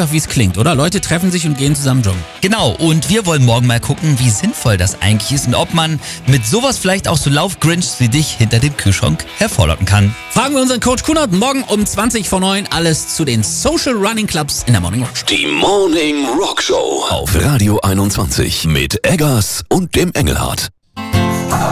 einfach, wie es klingt, oder? Leute treffen sich und gehen zusammen joggen. Genau, und wir wollen morgen mal gucken, wie sinnvoll das eigentlich ist und ob man mit sowas vielleicht auch so Lauf-Grinchs wie dich hinter dem Kühlschrank hervorlocken kann. Fragen wir unseren Coach Kunert morgen um 20 vor 9 alles zu den Social Running Clubs in der Morning Rock Show. Die Morning Rock Show auf Radio 21 mit Eggers und dem Engelhardt.